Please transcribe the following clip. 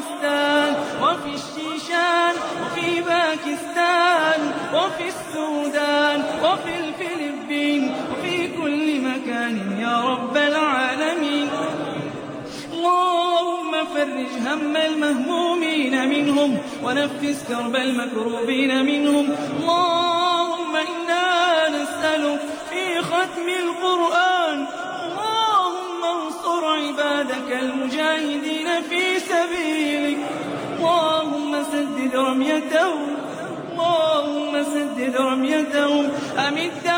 أفغانستان وفي الشيشان وفي باكستان وفي السودان وفي الفلبين وفي كل مكان يا رب العالمين. اللهم فرج هم المهمومين منهم ونفس كرب المكروبين منهم. اللهم إنا نسألك في ختم القرآن اللهم انصر عبادك المجاهدين في سبيلك. اللهم سدد رميتهم أمد